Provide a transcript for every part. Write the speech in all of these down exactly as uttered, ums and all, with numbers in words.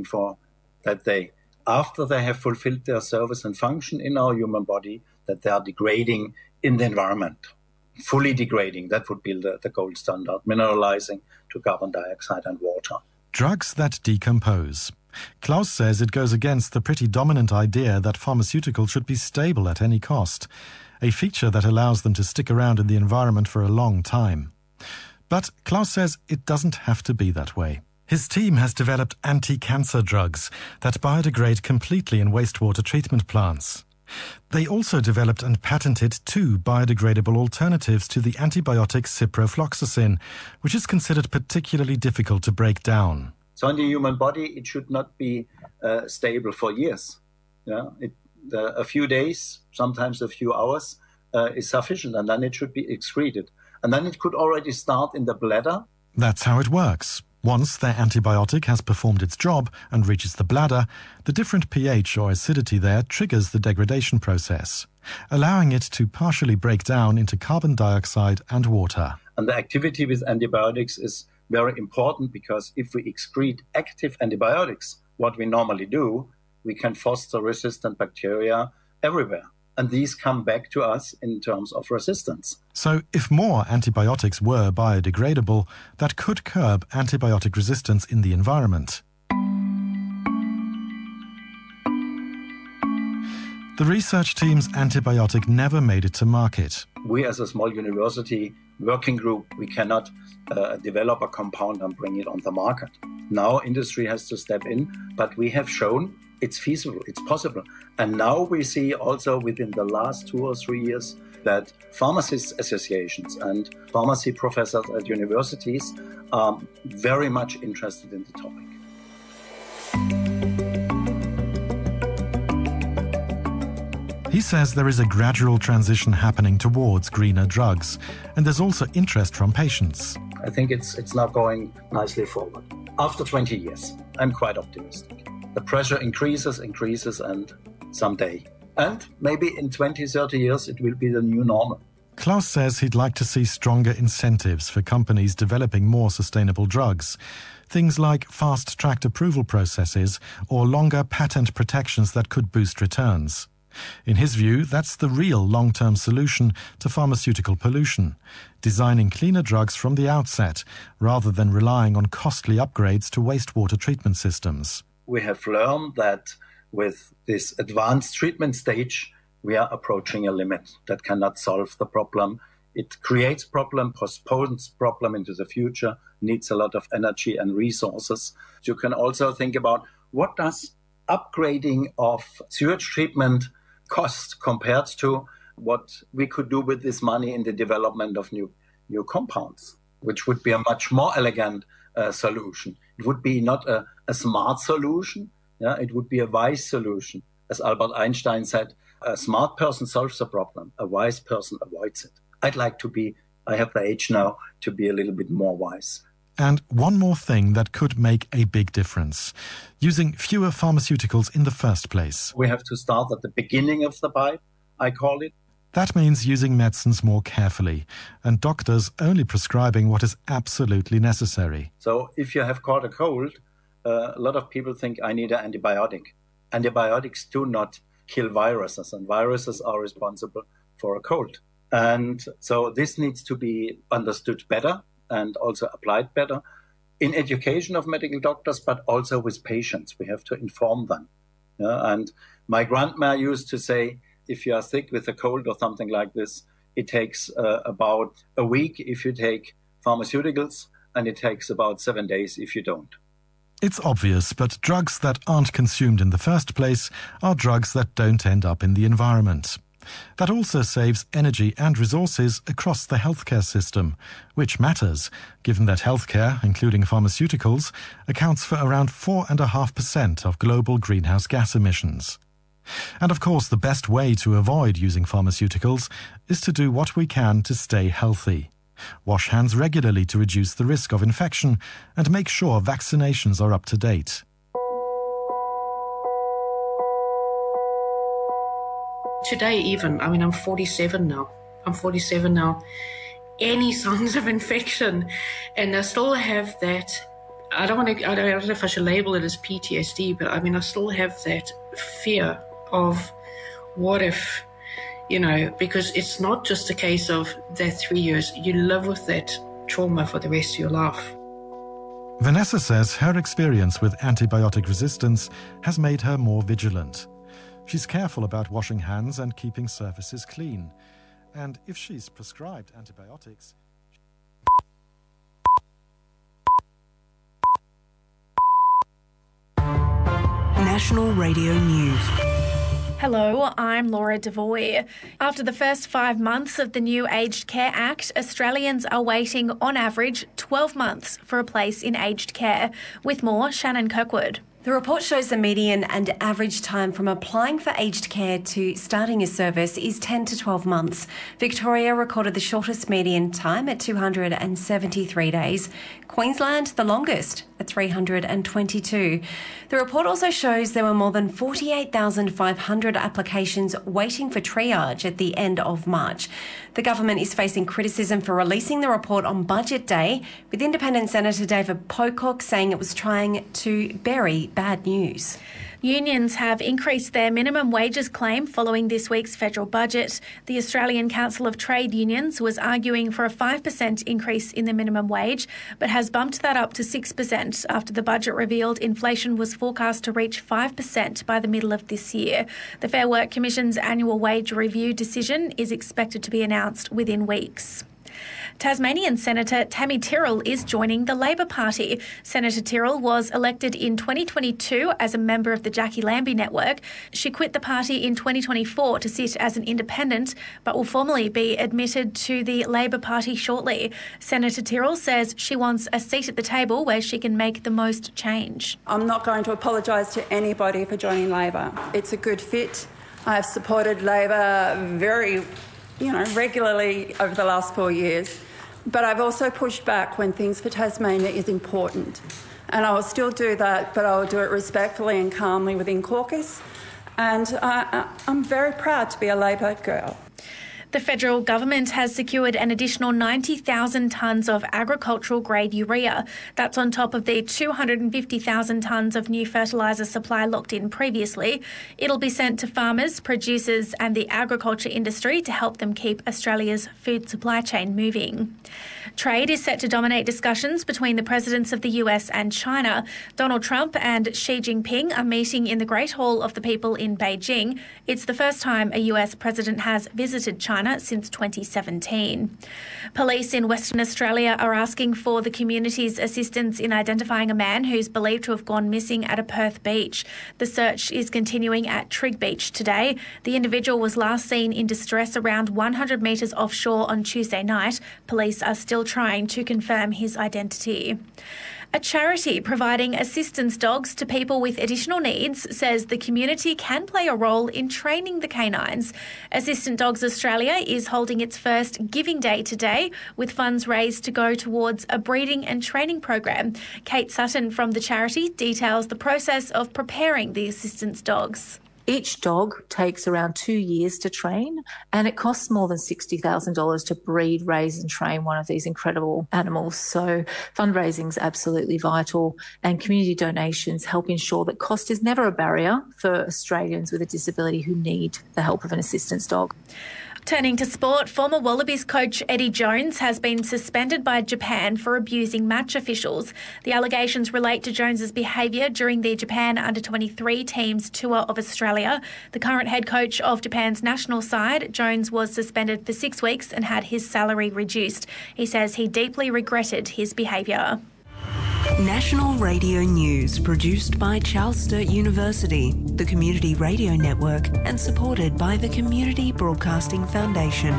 waiting for that they, after they have fulfilled their service and function in our human body, that they are degrading in the environment. Fully degrading, that would be the, the gold standard, mineralizing to carbon dioxide and water. Drugs that decompose. Klaus says it goes against the pretty dominant idea that pharmaceuticals should be stable at any cost, a feature that allows them to stick around in the environment for a long time. But Klaus says it doesn't have to be that way. His team has developed anti-cancer drugs that biodegrade completely in wastewater treatment plants. They also developed and patented two biodegradable alternatives to the antibiotic ciprofloxacin, which is considered particularly difficult to break down. So in the human body, it should not be uh, stable for years. Yeah, it, uh, a few days, sometimes a few hours, uh, is sufficient, and then it should be excreted. And then it could already start in the bladder. That's how it works. Once their antibiotic has performed its job and reaches the bladder, the different pH or acidity there triggers the degradation process, allowing it to partially break down into carbon dioxide and water. And the activity with antibiotics is very important, because if we excrete active antibiotics, what we normally do, we can foster resistant bacteria everywhere. And these come back to us in terms of resistance. So if more antibiotics were biodegradable, that could curb antibiotic resistance in the environment. The research team's antibiotic never made it to market. We as a small university working group, we cannot uh, develop a compound and bring it on the market. Now industry has to step in, but we have shown it's feasible, it's possible. And now we see also within the last two or three years that pharmacists associations and pharmacy professors at universities are very much interested in the topic. He says there is a gradual transition happening towards greener drugs, and there's also interest from patients. I think it's it's now going nicely forward. After twenty years, I'm quite optimistic. The pressure increases, increases, and someday, and maybe in twenty, thirty years, it will be the new normal. Klaus says he'd like to see stronger incentives for companies developing more sustainable drugs. Things like fast-tracked approval processes or longer patent protections that could boost returns. In his view, that's the real long-term solution to pharmaceutical pollution, designing cleaner drugs from the outset, rather than relying on costly upgrades to wastewater treatment systems. We have learned that with this advanced treatment stage, we are approaching a limit that cannot solve the problem. It creates problem, postpones problem into the future, needs a lot of energy and resources. You can also think about what does upgrading of sewage treatment cost compared to what we could do with this money in the development of new, new compounds, which would be a much more elegant uh, solution. It would be not a, a smart solution, yeah, it would be a wise solution. As Albert Einstein said, a smart person solves the problem, a wise person avoids it. I'd like to be, I have the age now, to be a little bit more wise. And one more thing that could make a big difference: using fewer pharmaceuticals in the first place. We have to start at the beginning of the pipe, I call it. That means using medicines more carefully, and doctors only prescribing what is absolutely necessary. So if you have caught a cold, uh, a lot of people think I need an antibiotic. Antibiotics do not kill viruses, and viruses are responsible for a cold. And so this needs to be understood better and also applied better in education of medical doctors, but also with patients. We have to inform them. Yeah? And my grandma used to say, if you are sick with a cold or something like this, it takes uh, about a week if you take pharmaceuticals, and it takes about seven days if you don't. It's obvious, but drugs that aren't consumed in the first place are drugs that don't end up in the environment. That also saves energy and resources across the healthcare system, which matters, given that healthcare, including pharmaceuticals, accounts for around four point five percent of global greenhouse gas emissions. And of course, the best way to avoid using pharmaceuticals is to do what we can to stay healthy. Wash hands regularly to reduce the risk of infection, and make sure vaccinations are up to date. Today even, I mean, I'm forty-seven now. I'm forty-seven now. Any signs of infection, and I still have that I don't want to, I don't, I don't know if I should label it as P T S D, but I mean, I still have that fear of what if, you know, because it's not just a case of that three years, you live with that trauma for the rest of your life. Vanessa says her experience with antibiotic resistance has made her more vigilant. She's careful about washing hands and keeping surfaces clean. And if she's prescribed antibiotics... National Radio News. Hello, I'm Laura Devoy. After the first five months of the new Aged Care Act, Australians are waiting, on average, twelve months for a place in aged care. With more, Shannon Kirkwood. The report shows the median and average time from applying for aged care to starting a service is ten to twelve months. Victoria recorded the shortest median time at two hundred seventy-three days. Queensland, the longest, at three hundred twenty-two. The report also shows there were more than forty-eight thousand five hundred applications waiting for triage at the end of March. The government is facing criticism for releasing the report on Budget Day, with Independent Senator David Pocock saying it was trying to bury bad news. Unions have increased their minimum wages claim following this week's federal budget. The Australian Council of Trade Unions was arguing for a five percent increase in the minimum wage, but has bumped that up to six percent after the budget revealed inflation was forecast to reach five percent by the middle of this year. The Fair Work Commission's annual wage review decision is expected to be announced within weeks. Tasmanian Senator Tammy Tyrrell is joining the Labor Party. Senator Tyrrell was elected in twenty twenty-two as a member of the Jackie Lambie network. She quit the party in twenty twenty-four to sit as an independent, but will formally be admitted to the Labor Party shortly. Senator Tyrrell says she wants a seat at the table where she can make the most change. I'm not going to apologise to anybody for joining Labor. It's a good fit. I have supported Labor very, you know, regularly over the last four years. But I've also pushed back when things for Tasmania is important. And I will still do that, but I will do it respectfully and calmly within caucus. And I, I'm very proud to be a Labor girl. The federal government has secured an additional ninety thousand tonnes of agricultural-grade urea. That's on top of the two hundred fifty thousand tonnes of new fertiliser supply locked in previously. It'll be sent to farmers, producers and the agriculture industry to help them keep Australia's food supply chain moving. Trade is set to dominate discussions between the presidents of the U S and China. Donald Trump and Xi Jinping are meeting in the Great Hall of the People in Beijing. It's the first time a U S president has visited China since twenty seventeen. Police in Western Australia are asking for the community's assistance in identifying a man who's believed to have gone missing at a Perth beach. The search is continuing at Trigg Beach today. The individual was last seen in distress around one hundred metres offshore on Tuesday night. Police are still trying to confirm his identity. A charity providing assistance dogs to people with additional needs says the community can play a role in training the canines. Assistant Dogs Australia is holding its first Giving Day today, with funds raised to go towards a breeding and training program. Kate Sutton from the charity details the process of preparing the assistance dogs. Each dog takes around two years to train, and it costs more than sixty thousand dollars to breed, raise and train one of these incredible animals. So fundraising is absolutely vital, and community donations help ensure that cost is never a barrier for Australians with a disability who need the help of an assistance dog. Turning to sport, former Wallabies coach Eddie Jones has been suspended by Japan for abusing match officials. The allegations relate to Jones's behaviour during the Japan under twenty-three team's tour of Australia. The current head coach of Japan's national side, Jones, was suspended for six weeks and had his salary reduced. He says he deeply regretted his behaviour. National Radio News, produced by Charles Sturt University, the Community Radio Network, and supported by the Community Broadcasting Foundation.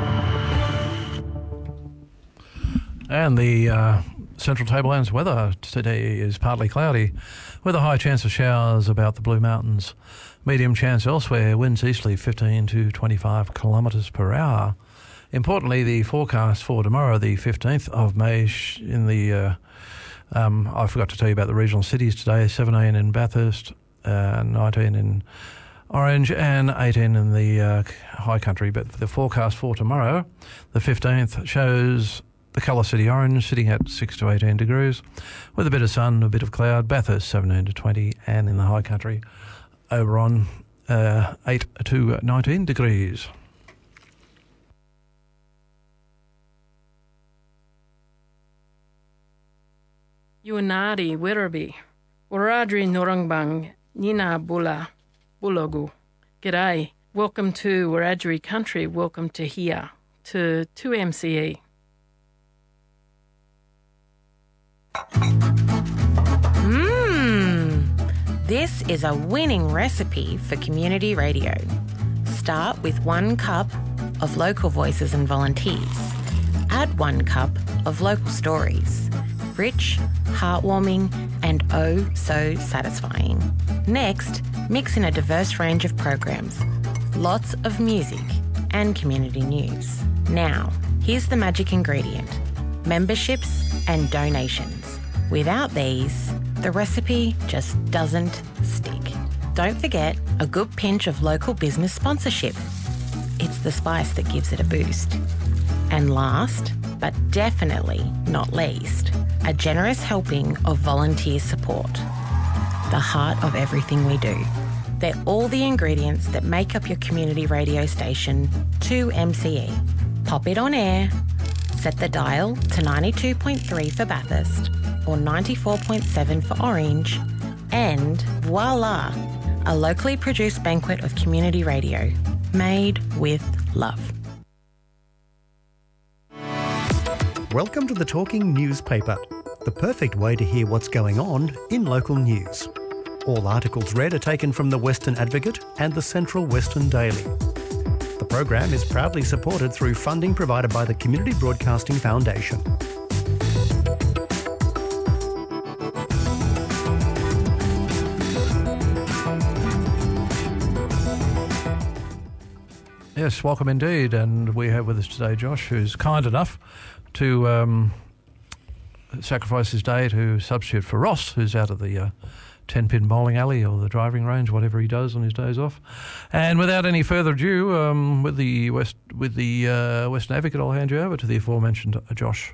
And the uh, Central Tablelands weather today is partly cloudy, with a high chance of showers about the Blue Mountains. Medium chance elsewhere, winds easterly fifteen to twenty-five kilometres per hour. Importantly, the forecast for tomorrow, the fifteenth of May, in the uh, Um, I forgot to tell you about the regional cities today, seventeen in Bathurst, uh, nineteen in Orange and eighteen in the uh, high country. But the forecast for tomorrow, the fifteenth, shows The colour city orange sitting at six to eighteen degrees with a bit of sun, a bit of cloud. Bathurst seventeen to twenty, and in the high country Oberon uh, eight to nineteen degrees. Yunari Wirraby, Wiradri Norangbang, Nina Bula, Bulogu. G'day. Welcome to Wiradjuri country. Welcome to here, to two M C E. Mmm, this is a winning recipe for community radio. Start with one cup of local voices and volunteers. Add one cup of local stories. Rich, heartwarming, and oh so satisfying. Next, mix in a diverse range of programs, lots of music, and community news. Now, here's the magic ingredient: memberships and donations. Without these, the recipe just doesn't stick. Don't forget a good pinch of local business sponsorship. It's the spice that gives it a boost. And last, but definitely not least, a generous helping of volunteer support. The heart of everything we do. They're all the ingredients that make up your community radio station, two M C E. Pop it on air, set the dial to ninety-two point three for Bathurst or ninety-four point seven for Orange, and voila, a locally produced banquet of community radio, made with love. Welcome to the Talking Newspaper, the perfect way to hear what's going on in local news. All articles read are taken from the Western Advocate and the Central Western Daily. The program is proudly supported through funding provided by the Community Broadcasting Foundation. Yes, welcome indeed. And we have with us today Josh, who's kind enough to um, sacrifice his day to substitute for Ross, who's out of the uh, ten-pin bowling alley or the driving range, whatever he does on his days off. And without any further ado, um, with the West with the uh, Western Advocate, I'll hand you over to the aforementioned uh, Josh.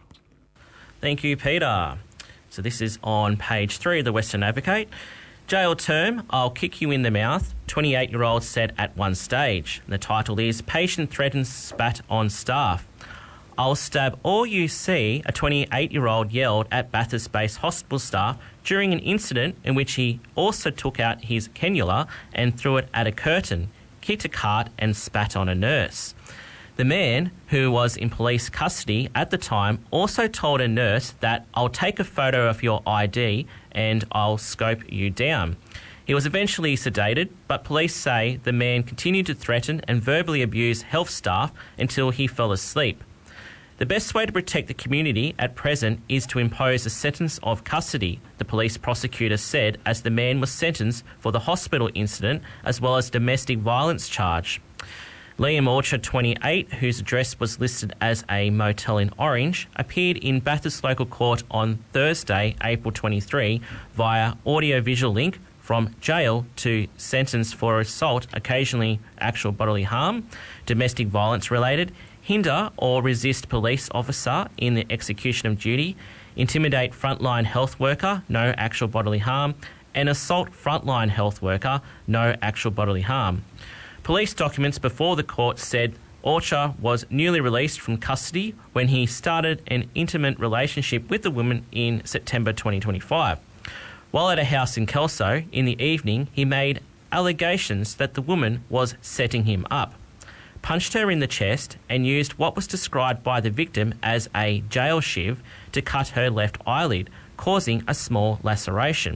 Thank you, Peter. So this is on page three of the Western Advocate. Jail term, I'll kick you in the mouth, twenty-eight-year-old said at one stage. The title is Patient Threatens Spat on Staff. I'll stab all you see, a twenty-eight-year-old yelled at Bathurst-based hospital staff during an incident in which he also took out his cannula and threw it at a curtain, kicked a cart and spat on a nurse. The man, who was in police custody at the time, also told a nurse that I'll take a photo of your I D and I'll scope you down. He was eventually sedated, but police say the man continued to threaten and verbally abuse health staff until he fell asleep. The best way to protect the community at present is to impose a sentence of custody, the police prosecutor said, as the man was sentenced for the hospital incident as well as domestic violence charge. Liam Orchard, twenty-eight, whose address was listed as a motel in Orange, appeared in Bathurst Local Court on Thursday, April twenty-third, via audio-visual link from jail to sentence for assault, occasionally actual bodily harm, domestic violence related, hinder or resist police officer in the execution of duty, intimidate frontline health worker, no actual bodily harm, and assault frontline health worker, no actual bodily harm. Police documents before the court said Orchard was newly released from custody when he started an intimate relationship with the woman in September twenty twenty-five. While at a house in Kelso in the evening, he made allegations that the woman was setting him up, punched her in the chest and used what was described by the victim as a jail shiv to cut her left eyelid, causing a small laceration.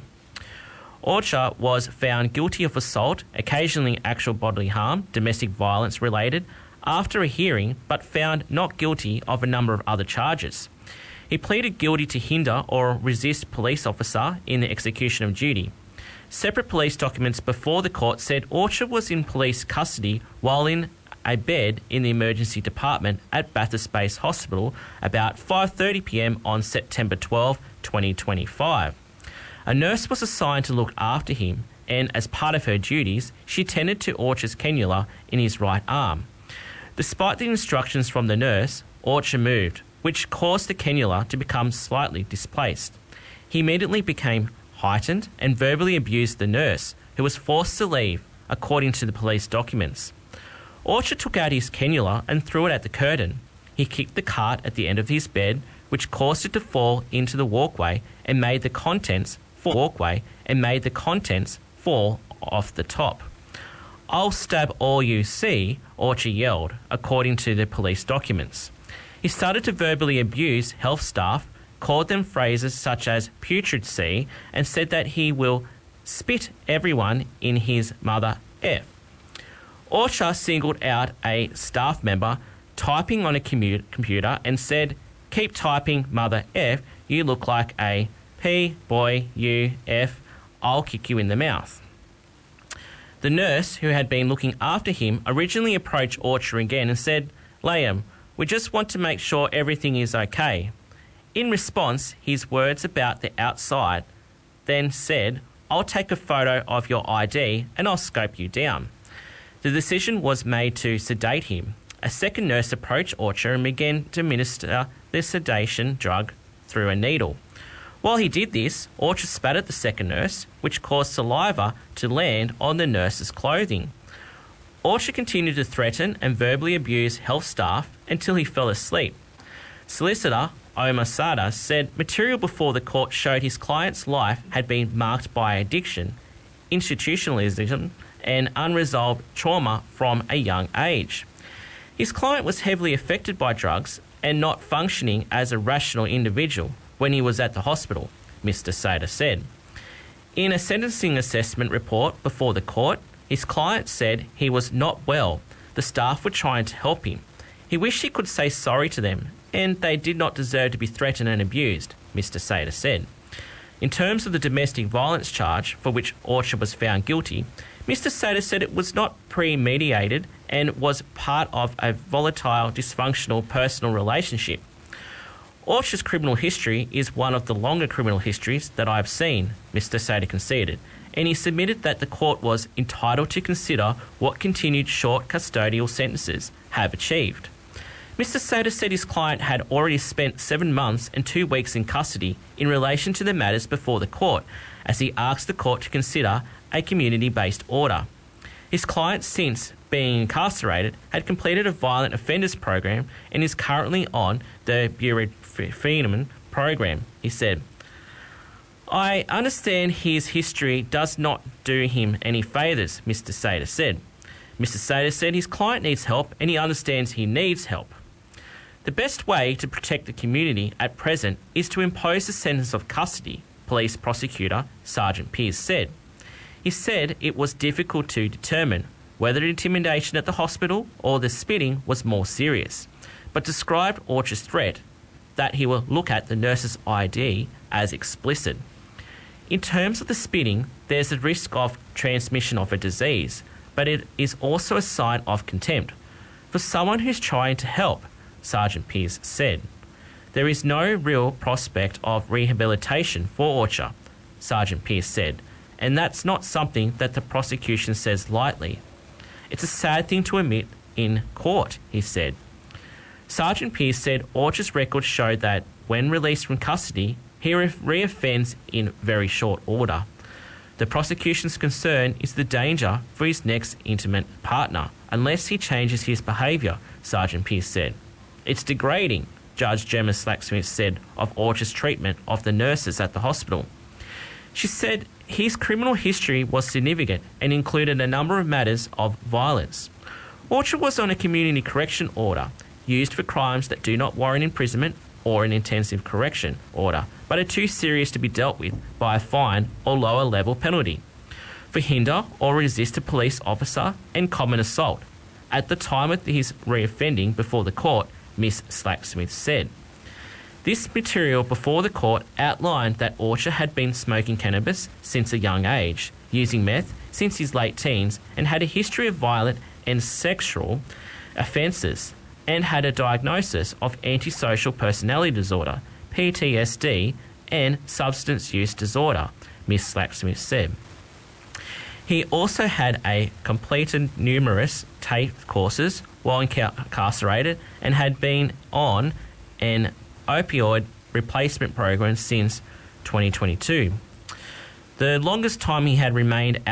Orchard was found guilty of assault, occasionally actual bodily harm, domestic violence related, after a hearing, but found not guilty of a number of other charges. He pleaded guilty to hinder or resist police officer in the execution of duty. Separate police documents before the court said Orchard was in police custody while in a bed in the emergency department at Bathurst Base Hospital about five thirty p m on September twelfth, twenty twenty-five. A nurse was assigned to look after him, and as part of her duties, she tended to Orchard's cannula in his right arm. Despite the instructions from the nurse, Orchard moved, which caused the cannula to become slightly displaced. He immediately became heightened and verbally abused the nurse, who was forced to leave, according to the police documents. Orchard took out his cannula and threw it at the curtain. He kicked the cart at the end of his bed, which caused it to fall into the walkway and made the contents fall walkway and made the contents fall off the top. "I'll stab all you see," Orchard yelled, according to the police documents. He started to verbally abuse health staff, called them phrases such as putrid C, and said that he will spit everyone in his mother F. Orchard singled out a staff member typing on a commu- computer and said, "Keep typing, mother F, you look like a P, boy, you, F, I'll kick you in the mouth." The nurse, who had been looking after him, originally approached Orchard again and said, "Liam, we just want to make sure everything is okay." In response, his words about the outside then said, "I'll take a photo of your I D and I'll scope you down." The decision was made to sedate him. A second nurse approached Orchard and began to administer the sedation drug through a needle. While he did this, Orchard spat at the second nurse, which caused saliva to land on the nurse's clothing. Orchard continued to threaten and verbally abuse health staff until he fell asleep. Solicitor Omar Sada said material before the court showed his client's life had been marked by addiction, institutionalism, and unresolved trauma from a young age. His client was heavily affected by drugs and not functioning as a rational individual when he was at the hospital, Mister Sada said. In a sentencing assessment report before the court, his client said he was not well. The staff were trying to help him. He wished he could say sorry to them, and they did not deserve to be threatened and abused, Mister Sada said. In terms of the domestic violence charge for which Orchard was found guilty, Mister Sada said it was not premeditated and was part of a volatile, dysfunctional personal relationship. Orchard's criminal history is one of the longer criminal histories that I have seen, Mister Sada conceded, and he submitted that the court was entitled to consider what continued short custodial sentences have achieved. Mister Sada said his client had already spent seven months and two weeks in custody in relation to the matters before the court, as he asked the court to consider a community-based order. His client, since being incarcerated, had completed a violent offenders program and is currently on the Buprenorphine program, he said. "I understand his history does not do him any favours," Mister Sada said. Mister Sada said his client needs help and he understands he needs help. The best way to protect the community at present is to impose a sentence of custody, Police Prosecutor Sergeant Pearce said. He said it was difficult to determine whether the intimidation at the hospital or the spitting was more serious, but described Orchard's threat that he will look at the nurse's I D as explicit. In terms of the spitting, there's a risk of transmission of a disease, but it is also a sign of contempt for someone who's trying to help, Sergeant Pearce said. There is no real prospect of rehabilitation for Orchard, Sergeant Pearce said, and that's not something that the prosecution says lightly. It's a sad thing to admit in court, he said. Sergeant Pearce said Orchard's records showed that when released from custody, he reoffends in very short order. The prosecution's concern is the danger for his next intimate partner, unless he changes his behaviour, Sergeant Pearce said. It's degrading, Judge Gemma Slacksmith said of Orchard's treatment of the nurses at the hospital. She said his criminal history was significant and included a number of matters of violence. Orchard was on a community correction order, used for crimes that do not warrant imprisonment or an intensive correction order, but are too serious to be dealt with by a fine or lower level penalty, for hinder or resist a police officer and common assault. At the time of his reoffending before the court, Miss Slacksmith said. This material before the court outlined that Orchard had been smoking cannabis since a young age, using meth since his late teens, and had a history of violent and sexual offences, and had a diagnosis of antisocial personality disorder, P T S D, and substance use disorder, Miss Slacksmith said. He also had a completed numerous TAFE courses while incarcerated and had been on an opioid replacement program since twenty twenty-two. The longest time he had remained